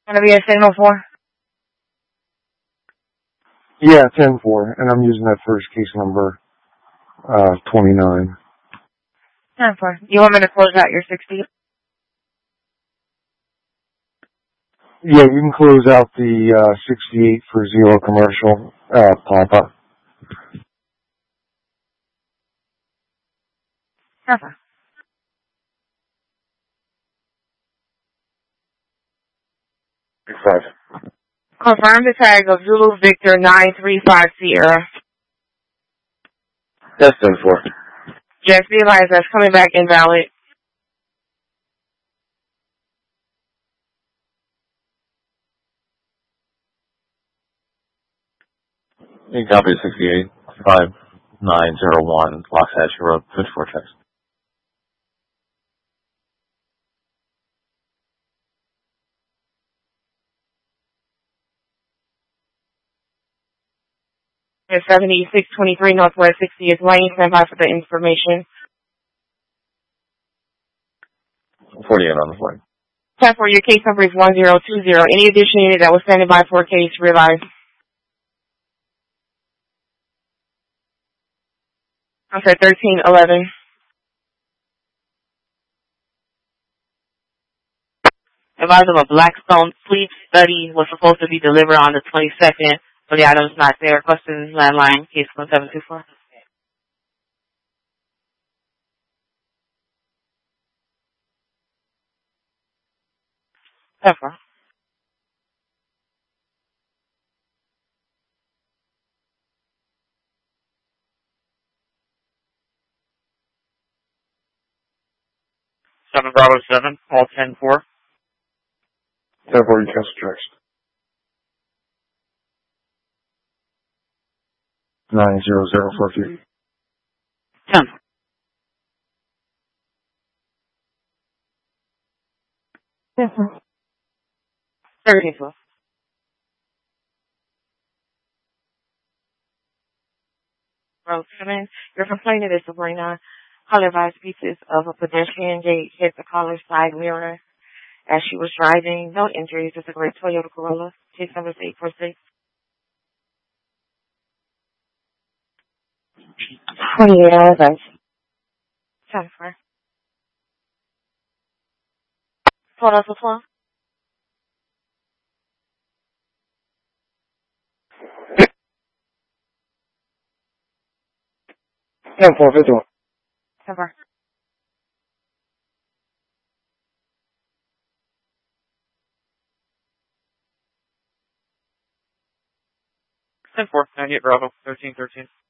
Gonna be a signal 4? Yeah, 10-4, and I'm using that first case number, 29. 10-4. You want me to close out your 60? Yeah, you can close out the 68 for Zero Commercial, Papa. Okay. Big 5. Confirm the tag of Zulu Victor 935 Sierra. That's 10-4. Just realize that's coming back invalid. You can copy 68, 5901, Waxahachie Road, 54 checks. It's 7623 Northwest 60th Lane. Stand by for the information. 48 on the flight. 10-4, your case number is 1020. Any additional unit that was standing by for a case, realize. I'm sorry, 1311. Advise of a Blackstone sleep study was supposed to be delivered on the 22nd, but the item's not there. Question landline, case 1724. Pepper. Seven Bravo 7, call 10-4. 10-4, you cancel checks. 90043. 10. 1312. Road 7. Your complainant is Sabrina. Caller advised pieces of a pedestrian gate hit the caller's side mirror as she was driving. No injuries. It's a great Toyota Corolla. Case number is 846. 28 hours. 10-4. 12 for 12. 10-4, 51. 10-4. 10-4, 98 Bravo, 1313.